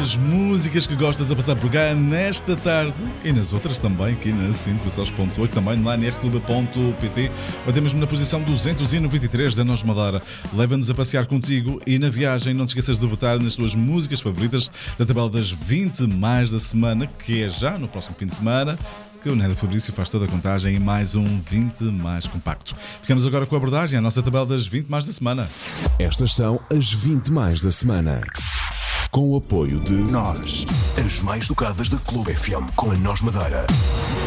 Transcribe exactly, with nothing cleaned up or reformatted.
as músicas que gostas a passar por cá nesta tarde e nas outras também, aqui na cinco seis ponto oito, também no n r clube ponto p t, ou até mesmo na posição duzentos e noventa e três da Nós Madeira. Leva-nos a passear contigo e na viagem não te esqueças de votar nas tuas músicas favoritas da tabela das vinte mais da semana, que é já no próximo fim de semana, que o Nédio Fabrício faz toda a contagem em mais um vinte mais compacto. Ficamos agora com a abordagem à nossa tabela das vinte mais da semana. Estas são as vinte mais da semana. Com o apoio de Nós, as mais tocadas da Clube F M com a Nós Madeira.